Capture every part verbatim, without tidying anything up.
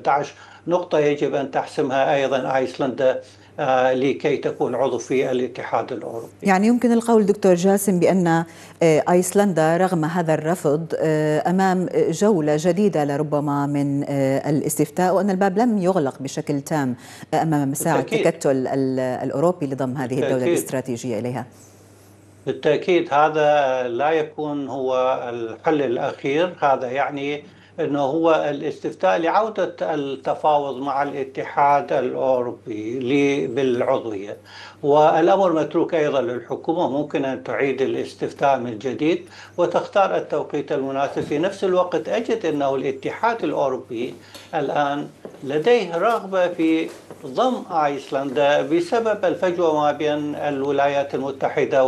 ثمانية عشر نقطة يجب أن تحسمها أيضا أيسلندا آه لكي تكون عضو في الاتحاد الأوروبي. يعني يمكن القول دكتور جاسم بأن آه أيسلندا رغم هذا الرفض آه أمام جولة جديدة لربما من آه الاستفتاء، وأن الباب لم يغلق بشكل تام آه أمام مساعي التكتل الأوروبي لضم هذه بالتأكيد. الدولة الاستراتيجية إليها. بالتأكيد هذا لا يكون هو الحل الأخير، هذا يعني أنه هو الاستفتاء لعودة التفاوض مع الاتحاد الأوروبي بالعضوية، والأمر متروك أيضا للحكومة، ممكن أن تعيد الاستفتاء من جديد وتختار التوقيت المناسب. في نفس الوقت أجد أنه الاتحاد الأوروبي الآن لديه رغبة في ضم أيسلندا بسبب الفجوة ما بين الولايات المتحدة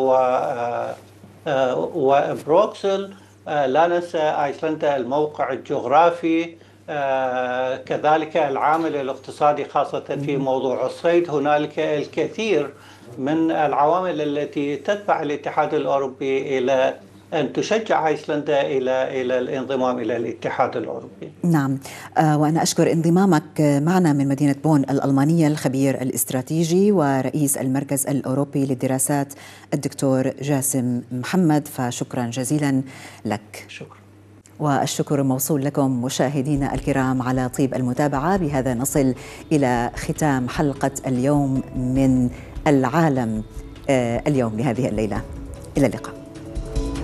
وبروكسل. لا ننسى أيسلندا الموقع الجغرافي، كذلك العامل الاقتصادي خاصة في موضوع الصيد. هنالك الكثير من العوامل التي تدفع الاتحاد الأوروبي إلى أن تشجع أيسلندا إلى إلى الانضمام إلى الاتحاد الأوروبي. نعم، آه وأنا أشكر انضمامك معنا من مدينة بون الألمانية الخبير الاستراتيجي ورئيس المركز الأوروبي للدراسات الدكتور جاسم محمد، فشكرا جزيلا لك. شكرا. والشكر موصول لكم مشاهدينا الكرام على طيب المتابعة. بهذا نصل إلى ختام حلقة اليوم من العالم آه اليوم لهذه الليلة. إلى اللقاء.